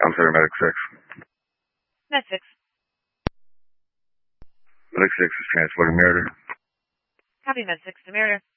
I'm sorry, Medic 6. Med 6. Medic 6 is transporting Meritor. Copy, Med 6 to Meritor.